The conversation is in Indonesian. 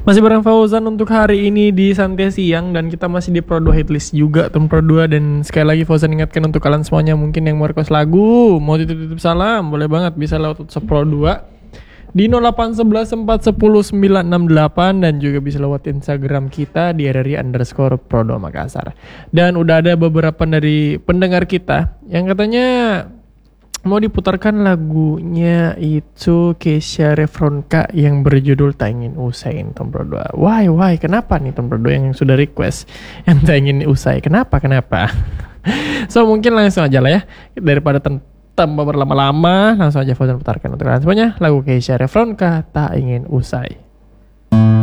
Masih bareng Fauzan untuk hari ini di Santai Siang. Dan kita masih di Pro 2 Hitlist juga Tom Pro 2. Dan sekali lagi Fauzan ingatkan untuk kalian semuanya, mungkin yang mau request lagu, mau titip-titip salam, boleh banget bisa lewat WhatsApp Pro 2 di 0811 410 968. Dan juga bisa lewat Instagram kita di RRI_Pro2 Makassar. Dan udah ada beberapa dari pendengar kita yang katanya mau diputarkan lagunya itu Kesha Refronka yang berjudul Tak Ingin Usai Tom Pro 2. Why? Kenapa nih Tom Pro 2 yang sudah request yang Tak Ingin Usai? Kenapa? So mungkin langsung aja lah ya, daripada tambah berlama-lama, langsung aja Fauzan putarkan untuk kalian semuanya lagu Kesha Refronka Tak Ingin Usai.